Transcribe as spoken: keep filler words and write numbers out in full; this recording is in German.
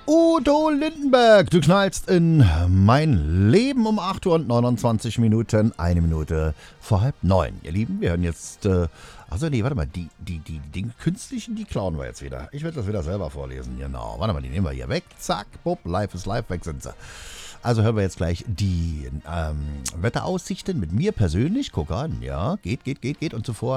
Udo Lindenberg, du knallst in mein Leben um acht Uhr und neunundzwanzig Minuten, eine Minute vor halb neun. Ihr Lieben, wir hören jetzt, äh, also nee, warte mal, die, die, die, die künstlichen, die klauen wir jetzt wieder. Ich werde das wieder selber vorlesen, genau. Warte mal, die nehmen wir hier weg, zack, bupp, live ist live, weg sind sie. Also hören wir jetzt gleich die ähm, Wetteraussichten mit mir persönlich. Guck an, ja, geht, geht, geht, geht. Und zuvor